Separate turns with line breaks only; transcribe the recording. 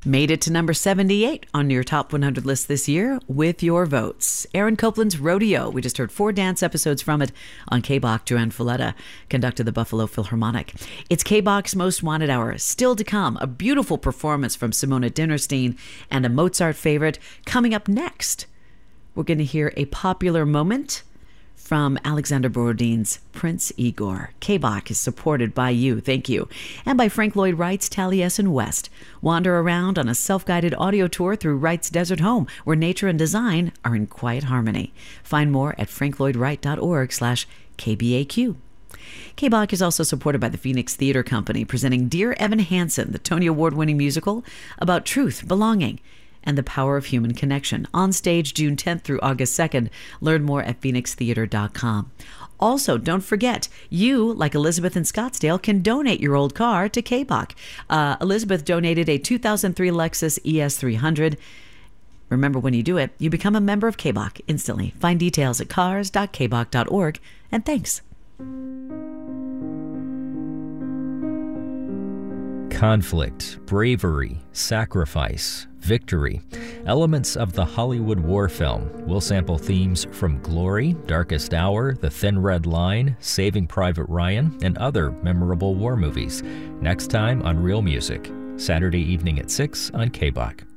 Made it to number 78 on your top 100 list this year with your votes. Aaron Copland's Rodeo. We just heard 4 dance episodes from it on K-Bach. Joanne Folletta conducted the Buffalo Philharmonic. It's K-Bach's Most Wanted Hour. Still to come, a beautiful performance from Simona Dinnerstein and a Mozart favorite. Coming up next, we're going to hear a popular moment from Alexander Borodin's Prince Igor. K-Bach is supported by you, thank you, and by Frank Lloyd Wright's Taliesin West. Wander around on a self-guided audio tour through Wright's desert home, where nature and design are in quiet harmony. Find more at franklloydwright.org/KBAQ. K-Bach is also supported by the Phoenix Theater Company, presenting Dear Evan Hansen, the Tony Award-winning musical about truth, belonging, and the power of human connection. On stage June 10th through August 2nd. Learn more at phoenixtheater.com. Also, don't forget, you, like Elizabeth in Scottsdale, can donate your old car to K-Bach. Elizabeth donated a 2003 Lexus ES300. Remember, when you do it, you become a member of K-Bach instantly. Find details at cars.kbach.org, and thanks.
Conflict, bravery, sacrifice, victory. Elements of the Hollywood war film. We'll sample themes from Glory, Darkest Hour, The Thin Red Line, Saving Private Ryan, and other memorable war movies. Next time on Real Music, Saturday evening at 6 on K-Bach.